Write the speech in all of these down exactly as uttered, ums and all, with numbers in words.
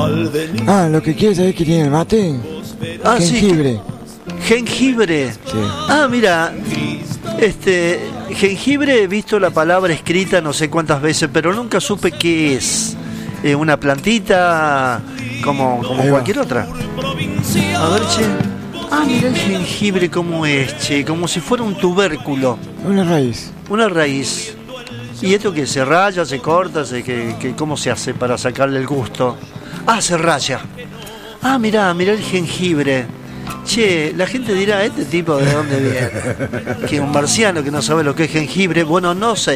Ah, lo que quieres saber que tiene el mate. Ah, jengibre. Sí. Jengibre. Sí. Ah, mira, este jengibre he visto la palabra escrita no sé cuántas veces, pero nunca supe qué es. Eh, una plantita como, como cualquier otra. A ver, che. Ah, mira el jengibre cómo es, che, como si fuera un tubérculo. Una raíz. Una raíz. ¿Y esto qué? ¿Se raya, se corta? Se, que, que, ¿Cómo se hace para sacarle el gusto? Ah, se raya. Ah, mirá, mirá el jengibre. Che, la gente dirá, ¿este tipo de dónde viene? Que un marciano que no sabe lo que es jengibre. Bueno, no sé.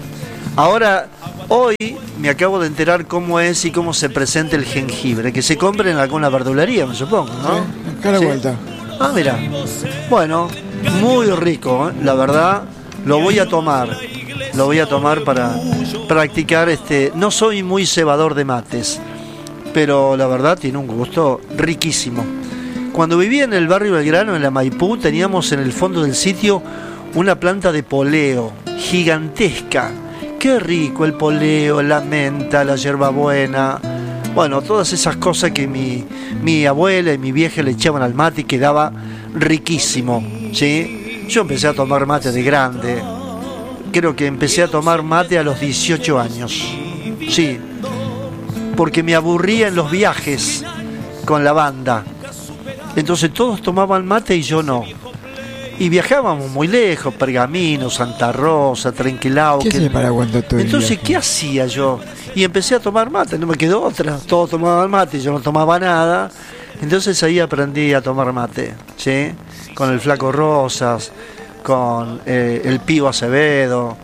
Ahora, hoy me acabo de enterar cómo es y cómo se presenta el jengibre. Que se compra en alguna verdulería, me supongo, ¿no? Sí, acá a la ¿Sí? vuelta. Ah, mira. Bueno, muy rico, ¿eh? La verdad, lo voy a tomar. Lo voy a tomar para practicar este. No soy muy cebador de mates, pero la verdad tiene un gusto riquísimo. Cuando vivía en el barrio Belgrano, en la Maipú, teníamos en el fondo del sitio una planta de poleo gigantesca. Qué rico el poleo, la menta, la hierbabuena. Bueno, todas esas cosas que mi, mi abuela y mi vieja le echaban al mate y quedaba riquísimo, ¿sí? Yo empecé a tomar mate de grande. Creo que empecé a tomar mate a los dieciocho años. Sí, porque me aburría en los viajes con la banda. Entonces todos tomaban mate y yo no. Y viajábamos muy lejos, Pergamino, Santa Rosa, Trenquilauquen. ¿Qué se para cuando tú Entonces, viaje? ¿qué hacía yo? Y empecé a tomar mate, no me quedó otra. Todos tomaban mate, yo no tomaba nada. Entonces ahí aprendí a tomar mate, ¿sí? Con el Flaco Rosas, con eh, el Pío Acevedo,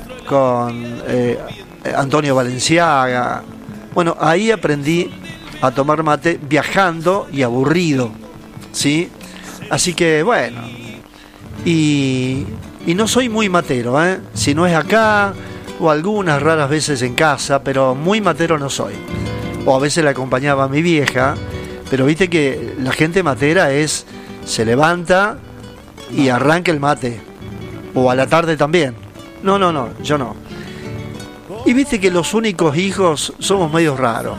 con eh, Antonio Valenciaga. Bueno, ahí aprendí a tomar mate viajando y aburrido, ¿sí? Así que, bueno, y, y no soy muy matero, ¿eh? Si no es acá, o algunas raras veces en casa, pero muy matero no soy. O a veces la acompañaba a mi vieja, pero viste que la gente matera es, se levanta y arranca el mate, o a la tarde también. No, no, no, yo no. Y viste que los únicos hijos somos medio raros.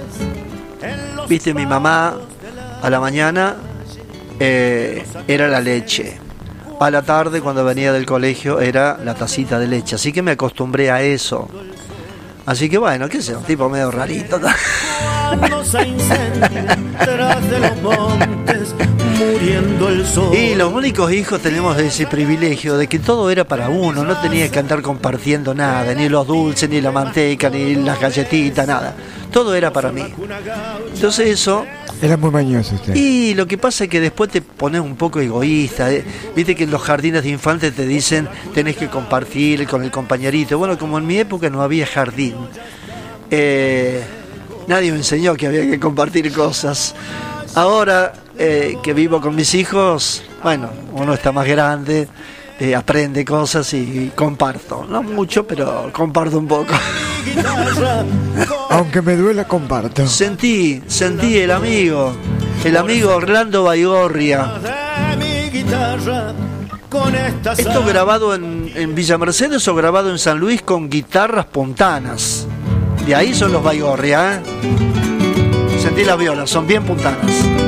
Viste, mi mamá a la mañana eh, era la leche. A la tarde, cuando venía del colegio, era la tacita de leche. Así que me acostumbré a eso. Así que bueno, qué sé, un tipo medio rarito. Y los únicos hijos tenemos ese privilegio de que todo era para uno. No tenía que andar compartiendo nada, ni los dulces, ni la manteca, ni las galletitas, nada. Todo era para mí. Entonces eso... Era muy mañoso usted. Y lo que pasa es que después te pones un poco egoísta, ¿eh? Viste que en los jardines de infantes te dicen tenés que compartir con el compañerito. Bueno, como en mi época no había jardín, eh, nadie me enseñó que había que compartir cosas. Ahora eh, que vivo con mis hijos, bueno, uno está más grande, eh, aprende cosas y comparto. No mucho, pero comparto un poco. Aunque me duela, comparto. Sentí, sentí el amigo, el amigo Orlando Baigorria. ¿Esto grabado en, en Villa Mercedes o grabado en San Luis con guitarras puntanas? De ahí son los Baigorria, ¿eh? Sentí las violas, son bien puntanas.